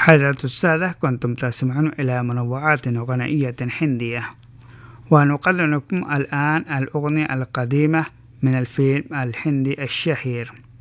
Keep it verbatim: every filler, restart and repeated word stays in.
حضرة السادة، كنتم تسمعون إلى منوعات غنائية هندية، ونقدم لكم الآن الأغنية القديمة من الفيلم الهندي الشهير